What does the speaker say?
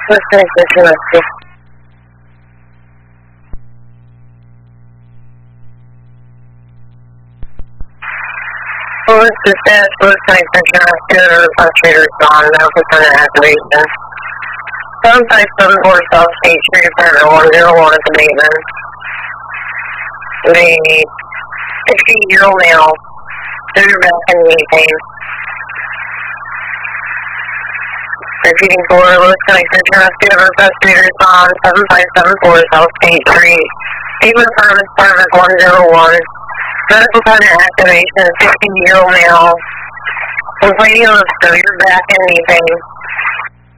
Listening to Tennessee. Well, this is Dad. Listening to Tennessee. Frustrator on medical center activation. 757 South State Street, Apartment 101 at the maintenance. The 60-year-old male, severe back and knee pain. Repeating for listening to Tennessee. Frustrator on 7574 South State Street. Even Apartment 101. Medical center activation. 60-year-old male, complaining of severe back and knee pain.